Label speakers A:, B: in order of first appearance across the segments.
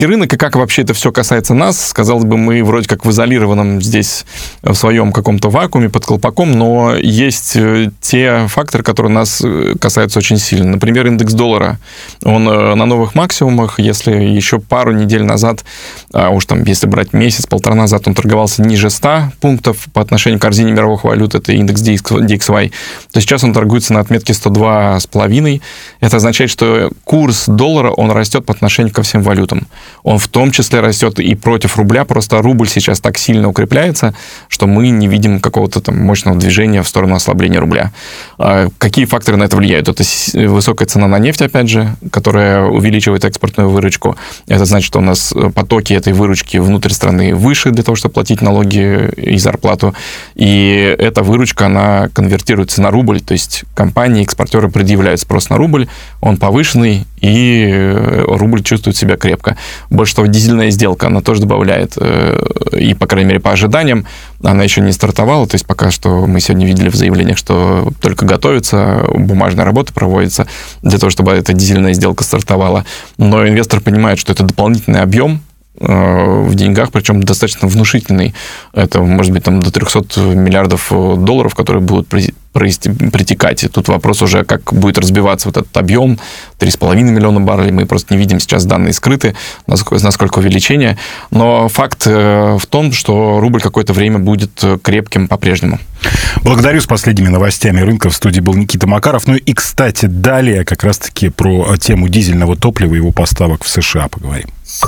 A: рынок, и как вообще это все касается нас. Казалось бы, мы вроде как в изолированном здесь в своем каком-то вакууме под колпаком, но есть те факторы, которые нас касаются очень сильно. Например, индекс доллара. Он на новых максимумах. Если еще пару недель назад, уж там, если брать месяц-полтора назад, он торговался ниже 100 пунктов по отношению к корзине мировых валют, это индекс DXY, то сейчас он торгуется на отметке 102,5. Это означает, что курс доллара, он растет по отношению ко всем валютам. Он в том числе растет и против рубля, просто рубль сейчас так сильно укрепляется, что мы не видим какого-то там мощного движения в сторону ослабления рубля. Какие факторы на это влияют? Это высокая цена на нефть, опять же, которая увеличивает экспортную выручку. Это значит, что у нас потоки этой выручки внутрь страны выше для того, чтобы платить налоги и зарплату. И эта выручка, она конвертируется на рубль, то есть компании, экспортеры предъявляют спрос на рубль, он повышенный, и рубль чувствует себя крепко. Больше того, дизельная сделка, она тоже добавляет, и, по крайней мере, по ожиданиям, она еще не стартовала, то есть пока что мы сегодня видели в заявлениях, что только готовится, бумажная работа проводится для того, чтобы эта дизельная сделка стартовала. Но инвестор понимает, что это дополнительный объем в деньгах, причем достаточно внушительный. Это, может быть, там до 300 миллиардов долларов, которые будут притекать. И тут вопрос уже, как будет разбиваться вот этот объем, 3,5 миллиона баррелей. Мы просто не видим сейчас данные скрыты, насколько увеличение. Но факт в том, что рубль какое-то время будет крепким по-прежнему.
B: Благодарю. С последними новостями рынка в студии был Никита Макаров. Ну и, кстати, далее как раз-таки про тему дизельного топлива и его поставок в США поговорим.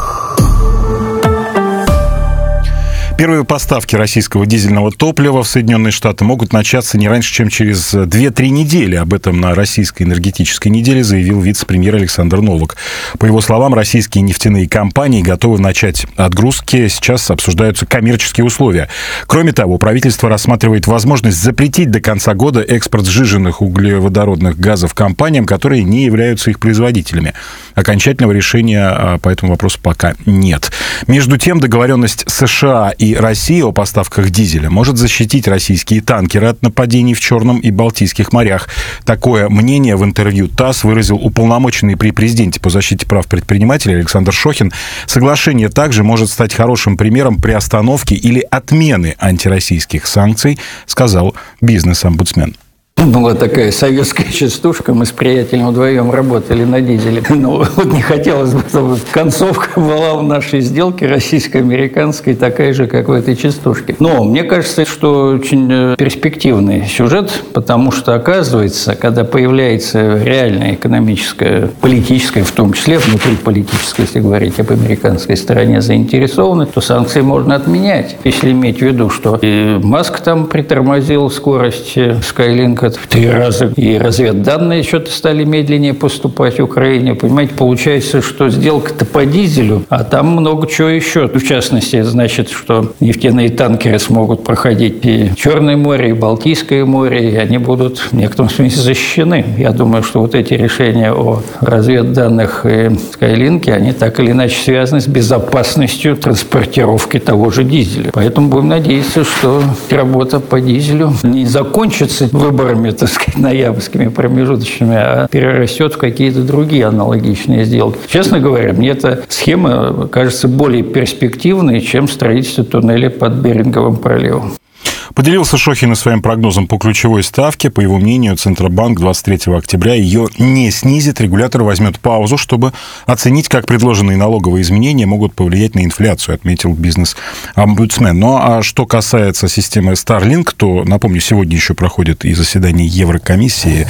B: Первые поставки российского дизельного топлива в Соединенные Штаты могут начаться не раньше, чем через 2-3 недели. Об этом на российской энергетической неделе заявил вице-премьер Александр Новак. По его словам, российские нефтяные компании готовы начать отгрузки. Сейчас обсуждаются коммерческие условия. Кроме того, правительство рассматривает возможность запретить до конца года экспорт сжиженных углеводородных газов компаниям, которые не являются их производителями. Окончательного решения по этому вопросу пока нет. Между тем, договоренность США и России о поставках дизеля может защитить российские танкеры от нападений в Черном и Балтийских морях. Такое мнение в интервью ТАСС выразил уполномоченный при президенте по защите прав предпринимателей Александр Шохин. Соглашение также может стать хорошим примером приостановки или отмены антироссийских санкций, сказал бизнес-омбудсмен.
C: Была такая советская частушка, мы с приятелем вдвоем работали на дизеле. Но вот не хотелось бы, чтобы концовка была в нашей сделке российско-американской такая же, как в этой частушке. Но мне кажется, что очень перспективный сюжет, потому что, оказывается, когда появляется реальная экономическая, политическая, в том числе внутриполитическая, если говорить об американской стороне заинтересованы, то санкции можно отменять. Если иметь в виду, что и Маск там притормозил скорость Skylink в 3 раза, и разведданные что-то стали медленнее поступать в Украине. Понимаете, получается, что сделка-то по дизелю, а там много чего еще. В частности, значит, что нефтяные танкеры смогут проходить и Черное море, и Балтийское море, и они будут в некотором смысле защищены. Я думаю, что вот эти решения о разведданных и Skylink, они так или иначе связаны с безопасностью транспортировки того же дизеля. Поэтому будем надеяться, что работа по дизелю не закончится выборами, так сказать, ноябрьскими промежуточными, а перерастет в какие-то другие аналогичные сделки. Честно говоря, мне эта схема кажется более перспективной, чем строительство туннеля под Беринговым проливом.
B: Поделился Шохин своим прогнозом по ключевой ставке. По его мнению, Центробанк 23 октября ее не снизит. Регулятор возьмет паузу, чтобы оценить, как предложенные налоговые изменения могут повлиять на инфляцию, отметил бизнес-омбудсмен. Ну, а что касается системы Starlink, то, напомню, сегодня еще проходит и заседание Еврокомиссии,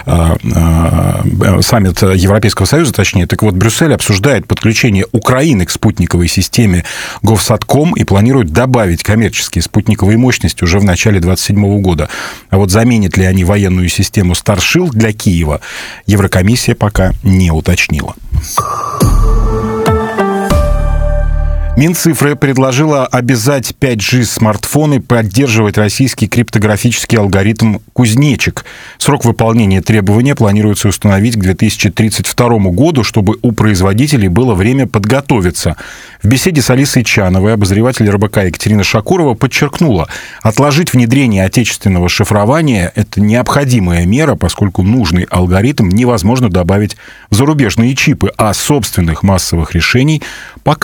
B: саммит Европейского Союза, точнее. Так вот, Брюссель обсуждает подключение Украины к спутниковой системе Govsatcom и планирует добавить коммерческие спутниковые мощности уже в начале 2027 года. А вот заменят ли они военную систему Starship для Киева, Еврокомиссия пока не уточнила. Минцифры предложила обязать 5G-смартфоны поддерживать российский криптографический алгоритм «Кузнечик». Срок выполнения требования планируется установить к 2032 году, чтобы у производителей было время подготовиться. В беседе с Алисой Чановой обозреватель РБК Екатерина Шакурова подчеркнула, отложить внедрение отечественного шифрования – это необходимая мера, поскольку нужный алгоритм невозможно добавить в зарубежные чипы, а собственных массовых решений пока